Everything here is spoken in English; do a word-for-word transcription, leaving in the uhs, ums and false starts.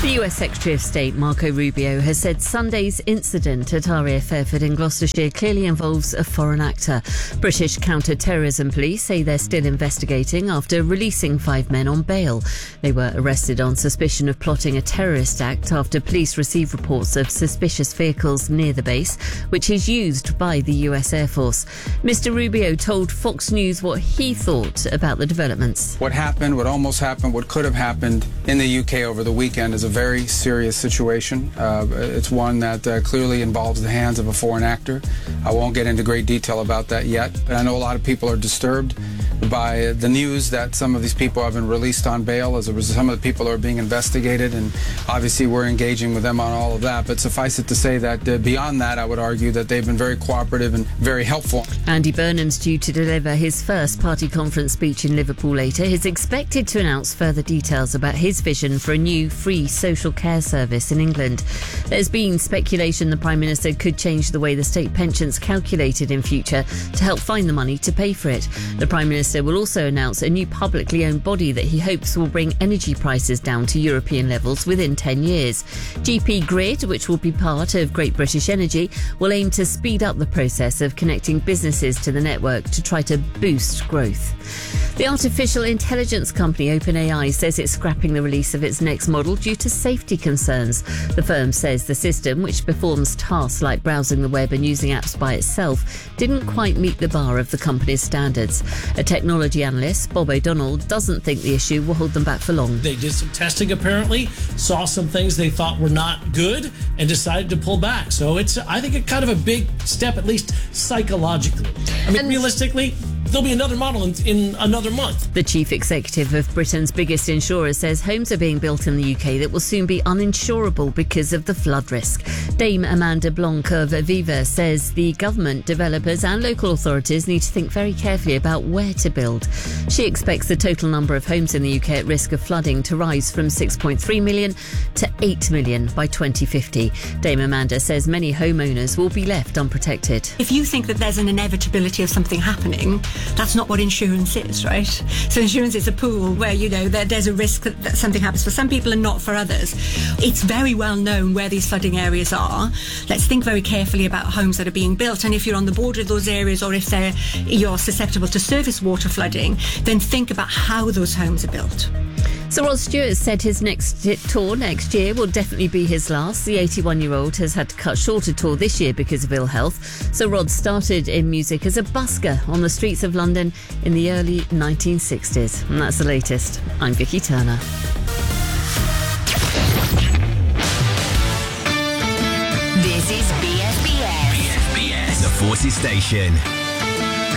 The U S Secretary of State, Marco Rubio, has said Sunday's incident at R A F Fairford in Gloucestershire clearly involves a foreign actor. British counter-terrorism police say they're still investigating after releasing five men on bail. They were arrested on suspicion of plotting a terrorist act after police received reports of suspicious vehicles near the base, which is used by the U S Air Force. Mister Rubio told Fox News what he thought about the developments. What happened, what almost happened, what could have happened in the U K over the weekend is a very serious situation. Uh, it's one that uh, clearly involves the hands of a foreign actor. I won't get into great detail about that yet, but I know a lot of people are disturbed by the news that some of these people have been released on bail. As a result, some of the people are being investigated, and obviously we're engaging with them on all of that. But suffice it to say that uh, beyond that, I would argue that they've been very cooperative and very helpful. Andy Burnham's due to deliver his first party conference speech in Liverpool later. He's expected to announce further details about his vision for a new free social care service in England. There's been speculation the Prime Minister could change the way the state pension's calculated in future to help find the money to pay for it. The Prime Minister will also announce a new publicly owned body that he hopes will bring energy prices down to European levels within ten years. G P Grid, which will be part of Great British Energy, will aim to speed up the process of connecting businesses to the network to try to boost growth. The artificial intelligence company OpenAI says it's scrapping the release of its next model due to safety concerns. The firm says the system, which performs tasks like browsing the web and using apps by itself, didn't quite meet the bar of the company's standards. A technology analyst, Bob O'Donnell, doesn't think the issue will hold them back for long. They did some testing apparently, saw some things they thought were not good, and decided to pull back. So it's, I think, a kind of a big step, at least psychologically. I mean, and realistically, there'll be another model in, in another month. The chief executive of Britain's biggest insurer says homes are being built in the U K that will soon be uninsurable because of the flood risk. Dame Amanda Blanc of Aviva says the government, developers and local authorities need to think very carefully about where to build. She expects the total number of homes in the U K at risk of flooding to rise from six point three million to eight million by twenty fifty. Dame Amanda says many homeowners will be left unprotected. If you think that there's an inevitability of something happening, that's not what insurance is, right? So insurance is a pool where, you know, there, there's a risk that, that something happens for some people and not for others. It's very well known where these flooding areas are. Let's think very carefully about homes that are being built, and if you're on the border of those areas, or if they're, you're susceptible to surface water flooding, then think about how those homes are built. So Rod Stewart said his next tour next year will definitely be his last. The eighty-one-year-old has had to cut short a tour this year because of ill health. So Rod started in music as a busker on the streets of London in the early nineteen sixties. And that's the latest. I'm Vicky Turner. This is B S B S. B S B S, the Forces Station.